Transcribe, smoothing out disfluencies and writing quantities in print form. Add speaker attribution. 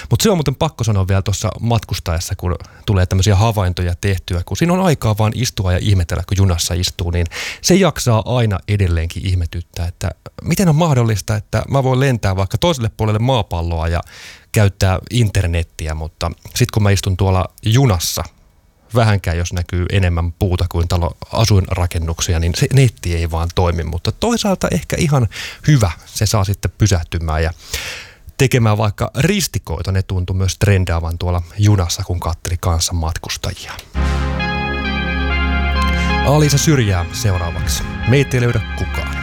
Speaker 1: Mutta se on muuten pakko sanoa vielä tuossa matkustaessa, kun tulee tämmöisiä havaintoja tehtyä, kun siinä on aikaa vaan istua ja ihmetellä, kun junassa istuu, niin se jaksaa aina edelleenkin ihmetyttää, että miten on mahdollista, että mä voin lentää vaikka toiselle puolelle maapalloa ja käyttää internettiä, mutta sitten kun mä istun tuolla junassa, vähänkään jos näkyy enemmän puuta kuin asuinrakennuksia, niin se netti ei vaan toimi, mutta toisaalta ehkä ihan hyvä, se saa sitten pysähtymään ja tekemään vaikka ristikoita, ne tuntui myös trendaavan tuolla junassa, kun katteli kanssa matkustajia. Alisa Syrjää seuraavaksi. Meitä ei löydä kukaan.